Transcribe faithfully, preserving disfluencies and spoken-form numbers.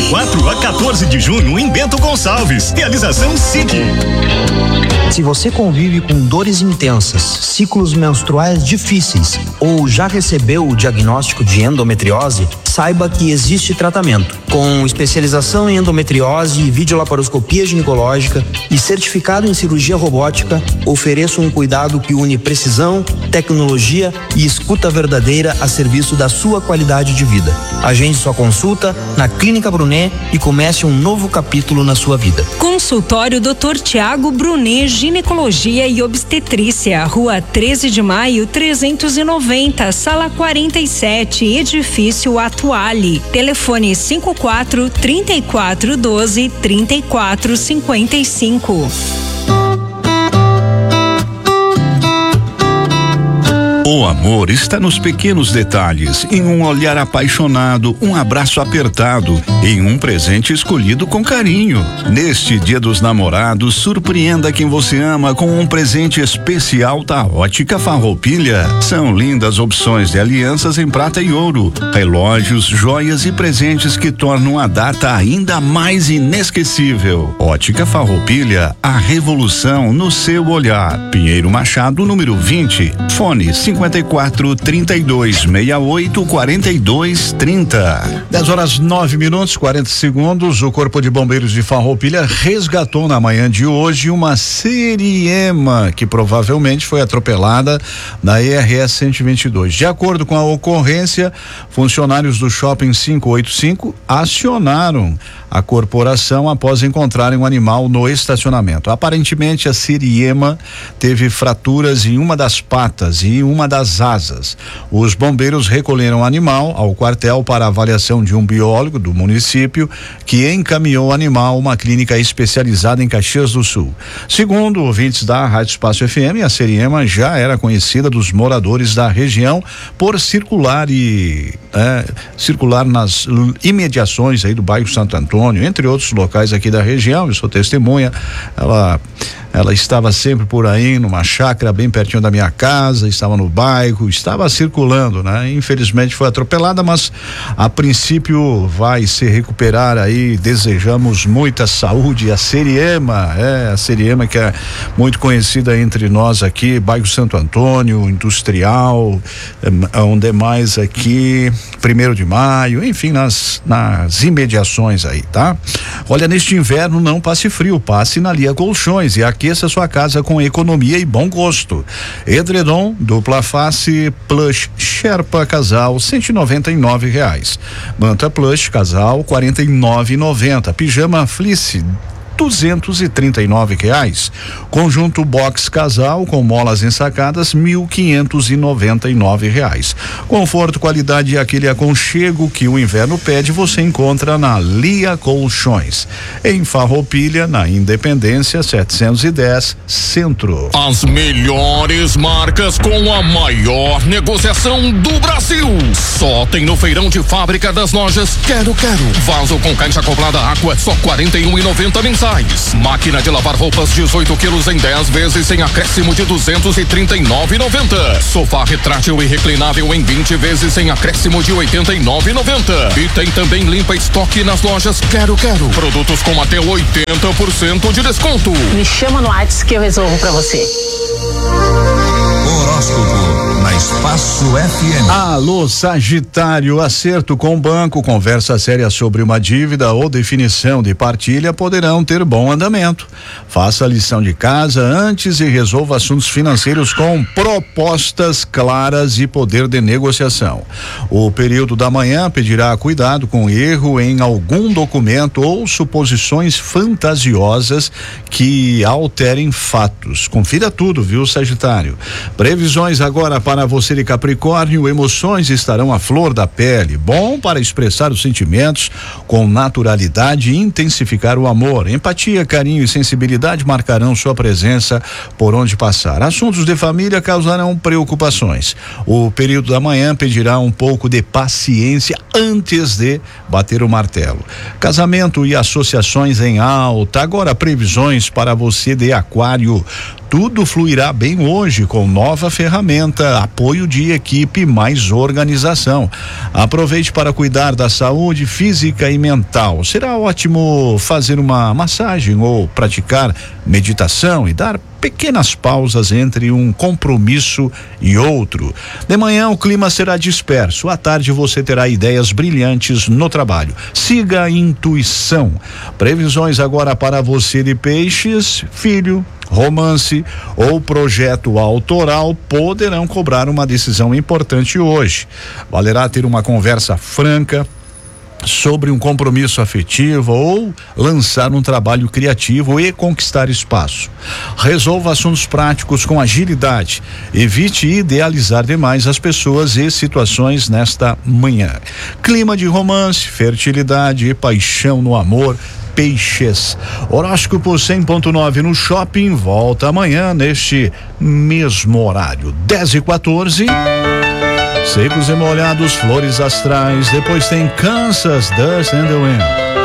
quatro a quatorze de junho em Bento Gonçalves. Realização S I C. Se você convive com dores intensas, ciclos menstruais difíceis ou já recebeu o diagnóstico de endometriose, saiba que existe tratamento. Com especialização em endometriose e videolaparoscopia ginecológica e certificado em cirurgia robótica, ofereço um cuidado que une precisão, tecnologia e escuta verdadeira a serviço da sua qualidade de vida. Agende sua consulta na Clínica Brunet e comece um novo capítulo na sua vida. Consultório doutor Tiago Brunet, Ginecologia e Obstetrícia, Rua treze de maio, trezentos e noventa, Sala quarenta e sete, Edifício Atuale. Telefone cinco quatro, trinta e quatro, doze, trinta e quatro, cinquenta e cinco. O amor está nos pequenos detalhes, em um olhar apaixonado, um abraço apertado, em um presente escolhido com carinho. Neste Dia dos Namorados, surpreenda quem você ama com um presente especial da Ótica Farroupilha. São lindas opções de alianças em prata e ouro, relógios, joias e presentes que tornam a data ainda mais inesquecível. Ótica Farroupilha, a revolução no seu olhar. Pinheiro Machado, número vinte, fone cinquenta e quatro, trinta e dois, sessenta e oito, quarenta e dois, trinta. dez horas nove minutos, quarenta segundos. O Corpo de Bombeiros de Farroupilha resgatou na manhã de hoje uma Seriema que provavelmente foi atropelada na E R S cento e vinte e dois. De acordo com a ocorrência, funcionários do Shopping quinhentos e oitenta e cinco acionaram a corporação após encontrarem um animal no estacionamento. Aparentemente, a Seriema teve fraturas em uma das patas e uma das asas. Os bombeiros recolheram o animal ao quartel para avaliação de um biólogo do município, que encaminhou o animal a uma clínica especializada em Caxias do Sul. Segundo ouvintes da Rádio Espaço F M, a Seriema já era conhecida dos moradores da região por circular e é, circular nas imediações aí do bairro Santo Antônio, entre outros locais aqui da região. Eu sou testemunha. Ela ela estava sempre por aí numa chácara bem pertinho da minha casa, estava no bairro, estava circulando, né? Infelizmente foi atropelada, mas a princípio vai se recuperar aí. Desejamos muita saúde. A Seriema, é a Seriema que é muito conhecida entre nós aqui, bairro Santo Antônio, Industrial, é, onde mais aqui, primeiro de maio, enfim, nas, nas imediações aí, tá? Olha, neste inverno não passe frio, passe na Lia Colchões e aqueça sua casa com economia e bom gosto. Edredom dupla face plush Sherpa casal cento e noventa e nove reais. Manta plush casal quarenta e nove e noventa. Pijama fleece duzentos e trinta e nove reais. Conjunto box casal com molas ensacadas mil quinhentos e noventa e nove reais. Conforto, qualidade e aquele aconchego que o inverno pede você encontra na Lia Colchões, em Farroupilha, na Independência setecentos e dez Centro. As melhores marcas com a maior negociação do Brasil. Só tem no feirão de fábrica das lojas Quero Quero. Vaso com caixa acoplada Aqua só quarenta e um e noventa mensais. Máquina de lavar roupas dezoito quilos em dez vezes sem acréscimo de duzentos e trinta e nove e noventa. Sofá retrátil e reclinável em vinte vezes sem acréscimo de oitenta e nove e noventa. E tem também limpa estoque nas lojas Quero Quero. Produtos com até oitenta por cento de desconto. Me chama no WhatsApp que eu resolvo pra você. Horóscopo na Espaço F M. Alô, Sagitário, acerto com o banco, conversa séria sobre uma dívida ou definição de partilha poderão ter bom andamento. Faça a lição de casa antes e resolva assuntos financeiros com propostas claras e poder de negociação. O período da manhã pedirá cuidado com erro em algum documento ou suposições fantasiosas que alterem fatos. Confira tudo, viu, Sagitário? Previsões agora para você de Capricórnio. Emoções estarão à flor da pele. Bom para expressar os sentimentos com naturalidade e intensificar o amor. Empatia, carinho e sensibilidade marcarão sua presença por onde passar. Assuntos de família causarão preocupações. O período da manhã pedirá um pouco de paciência antes de bater o martelo. Casamento e associações em alta. Agora previsões para você de Aquário. tudo fluirá bem hoje com nova ferramenta, apoio de equipe e mais organização. Aproveite para cuidar da saúde física e mental. Será ótimo fazer uma massagem ou praticar meditação e dar pequenas pausas entre um compromisso e outro. De manhã o clima será disperso, à tarde você terá ideias brilhantes no trabalho. Siga a intuição. Previsões agora para você de peixes, filho, romance ou projeto autoral poderão cobrar uma decisão importante hoje. Valerá ter uma conversa franca sobre um compromisso afetivo ou lançar um trabalho criativo e conquistar espaço. Resolva assuntos práticos com agilidade. Evite idealizar demais as pessoas e situações nesta manhã. Clima de romance, fertilidade e paixão no amor. Peixes. Horóscopo cem ponto nove no Shopping volta amanhã neste mesmo horário, dez e quatorze. Secos e molhados, flores astrais. Depois tem Kansas, Dust and the Wind.